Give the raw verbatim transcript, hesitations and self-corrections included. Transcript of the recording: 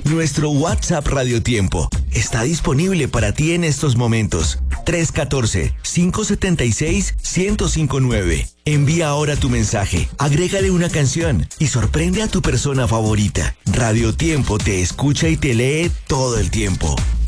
Nuestro WhatsApp Radio Tiempo está disponible para ti en estos momentos. tres uno cuatro, cinco siete seis, uno cero cinco nueve. Envía ahora tu mensaje, agrégale una canción y sorprende a tu persona favorita. Radio Tiempo te escucha y te lee todo el tiempo.